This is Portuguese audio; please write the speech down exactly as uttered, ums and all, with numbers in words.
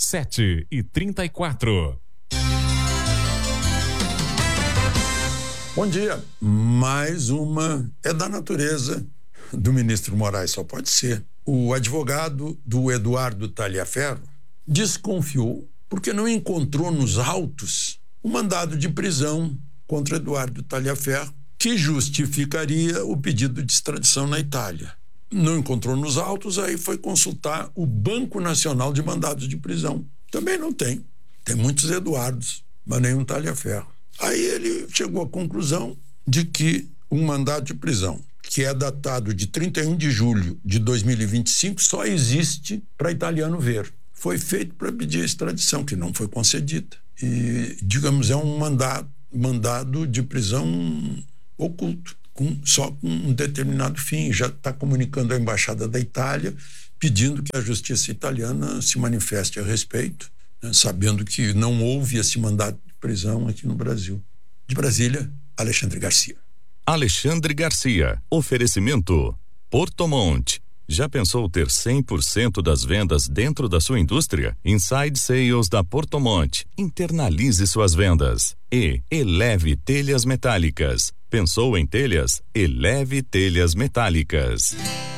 sete e trinta e quatro. Bom dia. Mais uma é da natureza do ministro Moraes, só pode ser. O advogado do Eduardo Talhaferro desconfiou porque não encontrou nos autos o mandado de prisão contra Eduardo Talhaferro que justificaria o pedido de extradição na Itália. Não encontrou nos autos, aí foi consultar o Banco Nacional de Mandados de Prisão. Também não tem. Tem muitos Eduardos, mas nenhum Talhaferro. Aí ele chegou à conclusão de que um mandado de prisão, que é datado de trinta e um de julho de dois mil e vinte e cinco, só existe para italiano ver. Foi feito para pedir a extradição, que não foi concedida. E, digamos, é um mandado, mandado de prisão oculto, com, só com um determinado fim. Já está comunicando à Embaixada da Itália, pedindo que a justiça italiana se manifeste a respeito, né, sabendo que não houve esse mandado de prisão aqui no Brasil. De Brasília, Alexandre Garcia. Alexandre Garcia. Oferecimento Portomont. Já pensou ter cem por cento das vendas dentro da sua indústria? Inside Sales da Portomont. Internalize suas vendas. E Eleve Telhas Metálicas. Pensou em telhas? Eleve Telhas Metálicas.